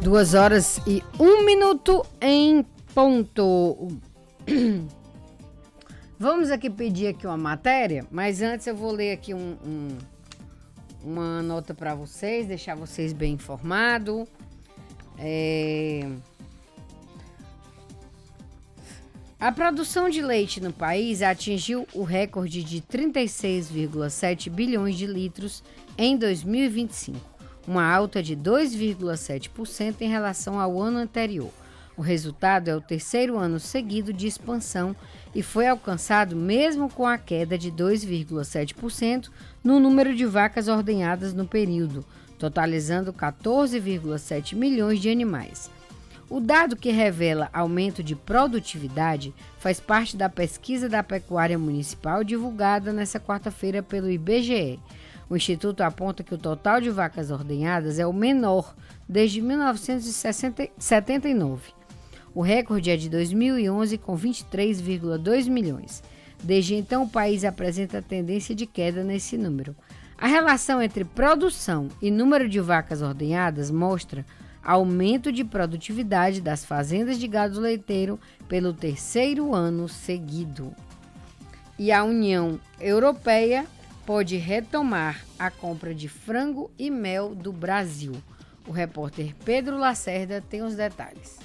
2h01 em ponto. Vamos aqui pedir aqui uma matéria, mas antes eu vou ler aqui uma nota para vocês, deixar vocês bem informados. A produção de leite no país atingiu o recorde de 36,7 bilhões de litros em 2025, uma alta de 2,7% em relação ao ano anterior. O resultado é o terceiro ano seguido de expansão e foi alcançado mesmo com a queda de 2,7% no número de vacas ordenhadas no período, totalizando 14,7 milhões de animais. O dado que revela aumento de produtividade faz parte da pesquisa da pecuária municipal divulgada nesta quarta-feira pelo IBGE. O Instituto aponta que o total de vacas ordenhadas é o menor desde 1979. O recorde é de 2011, com 23,2 milhões. Desde então, o país apresenta tendência de queda nesse número. A relação entre produção e número de vacas ordenhadas mostra aumento de produtividade das fazendas de gado leiteiro pelo terceiro ano seguido. E a União Europeia pode retomar a compra de frango e mel do Brasil. O repórter Pedro Lacerda tem os detalhes.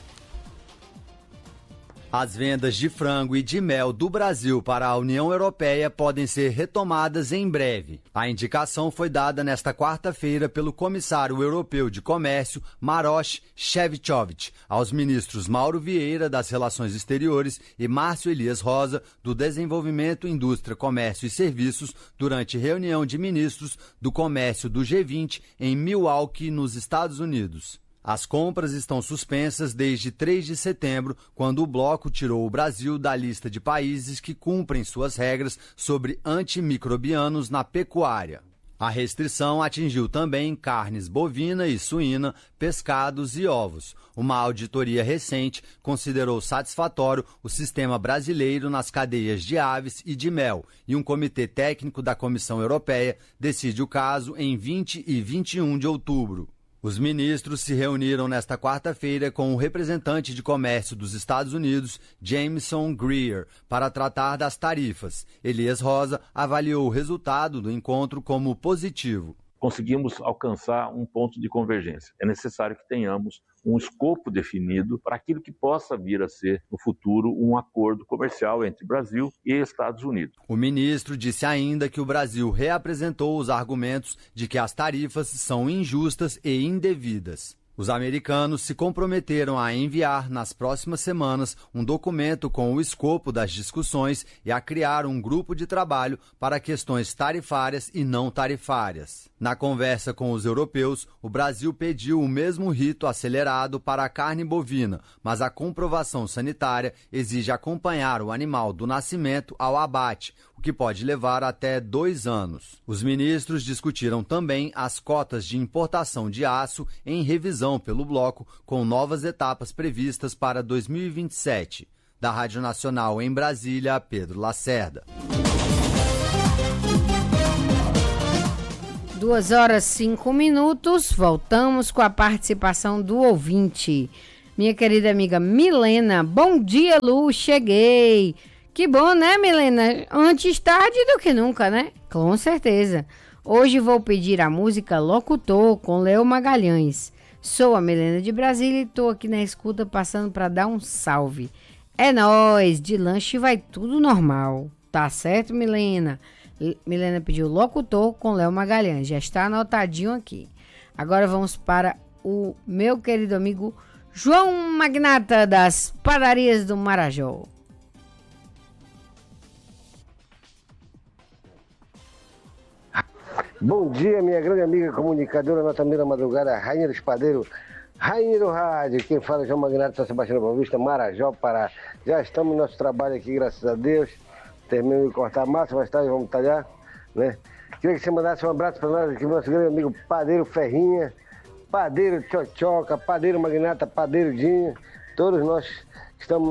As vendas de frango e de mel do Brasil para a União Europeia podem ser retomadas em breve. A indicação foi dada nesta quarta-feira pelo comissário europeu de comércio, Maroš Šefčovič, aos ministros Mauro Vieira, das Relações Exteriores, e Márcio Elias Rosa, do Desenvolvimento, Indústria, Comércio e Serviços, durante reunião de ministros do comércio do G20 em Milwaukee, nos Estados Unidos. As compras estão suspensas desde 3 de setembro, quando o bloco tirou o Brasil da lista de países que cumprem suas regras sobre antimicrobianos na pecuária. A restrição atingiu também carnes bovina e suína, pescados e ovos. Uma auditoria recente considerou satisfatório o sistema brasileiro nas cadeias de aves e de mel, e um comitê técnico da Comissão Europeia decide o caso em 20 e 21 de outubro. Os ministros se reuniram nesta quarta-feira com o representante de comércio dos Estados Unidos, Jameson Greer, para tratar das tarifas. Elias Rosa avaliou o resultado do encontro como positivo. Conseguimos alcançar um ponto de convergência. É necessário que tenhamos um escopo definido para aquilo que possa vir a ser, no futuro, um acordo comercial entre Brasil e Estados Unidos. O ministro disse ainda que o Brasil reapresentou os argumentos de que as tarifas são injustas e indevidas. Os americanos se comprometeram a enviar, nas próximas semanas, um documento com o escopo das discussões e a criar um grupo de trabalho para questões tarifárias e não tarifárias. Na conversa com os europeus, o Brasil pediu o mesmo rito acelerado para a carne bovina, mas a comprovação sanitária exige acompanhar o animal do nascimento ao abate, o que pode levar até 2 anos. Os ministros discutiram também as cotas de importação de aço em revisão pelo bloco, com novas etapas previstas para 2027. Da Rádio Nacional em Brasília, Pedro Lacerda. 2h05, voltamos com a participação do ouvinte. Minha querida amiga Milena, bom dia, Lu, cheguei. Que bom, né, Milena? Antes tarde do que nunca, né? Com certeza. Hoje vou pedir a música Locutor, com Léo Magalhães. Sou a Milena de Brasília e tô aqui na escuta passando para dar um salve. É nóis, de lanche vai tudo normal. Tá certo, Milena? Milena pediu Locutor com Léo Magalhães. Já está anotadinho aqui. Agora vamos para o meu querido amigo João Magnata das Padarias do Marajó. Bom dia, minha grande amiga comunicadora, nota mira madrugada, rainha do espadeiro, rainha do rádio. Quem fala é João Magnata, São Sebastião da Boa Vista, Marajó, Pará. Já estamos no nosso trabalho aqui, graças a Deus. Terminamos de cortar a massa, mais tarde vamos talhar, né? Queria que você mandasse um abraço para nós aqui, nosso grande amigo Padeiro Ferrinha, Padeiro Tchotchoca, Padeiro Magnata, Padeiro Dinho, todos nós estamos